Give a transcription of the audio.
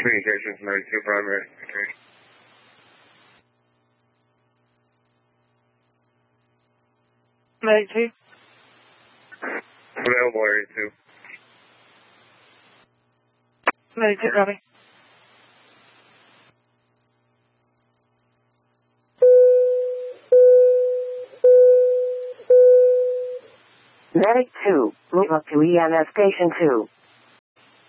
Communications 92 primary. Okay. Medic 2. Available area 2. Medic 2, copy. Medic 2, move up to EMS Station 2.